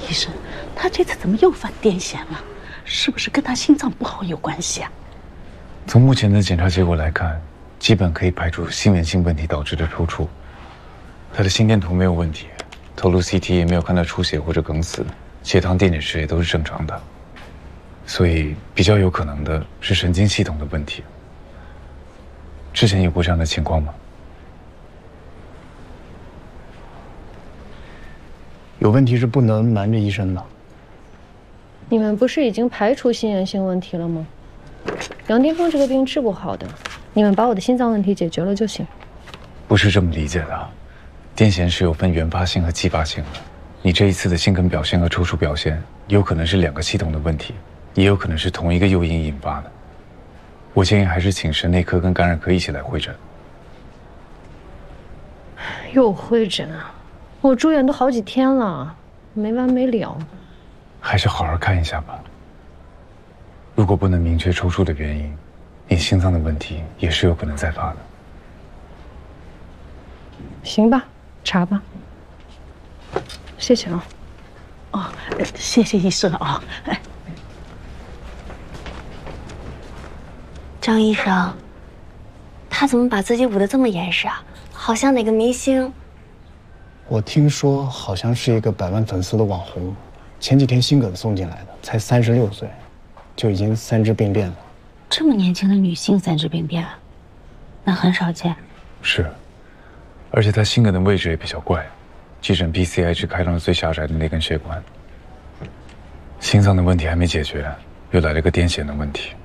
医生，他这次怎么又犯癫痫了？是不是跟他心脏不好有关系啊？ 从目前的检查结果来看，基本可以排除心源性问题导致的抽搐。他的心电图没有问题，头颅 CT 也没有看到出血或者梗死，血糖、电解质也都是正常的。所以比较有可能的是神经系统的问题。之前有过这样的情况吗？ 有问题是不能瞒着医生的。 你们不是已经排除心源性问题了吗？杨巅峰这个病治不好的，你们把我的心脏问题解决了就行。 不是这么理解的，癫痫是有分原发性和继发性的。你这一次的心梗表现和抽搐表现，有可能是2个系统的问题，也有可能是同一个诱因引发的。我建议还是请神内科跟感染科一起来会诊。 又会诊啊！我住院都好几天了，没完没了。 还是好好看一下吧。如果不能明确抽搐的原因，你心脏的问题也是有可能再发的。 行吧，查吧。谢谢啊。 哦，谢谢医生啊。 张医生，他怎么把自己捂得这么严实啊？好像哪个明星。 我听说好像是一个100万粉丝的网红，前几天心梗送进来的，才36岁，就已经3支病变了。 这么年轻的女性3支病变，那很少见。 是，而且她心梗的位置也比较怪，急诊 PCI 只开到了最狭窄的那根血管。心脏的问题还没解决，又来了个癫痫的问题。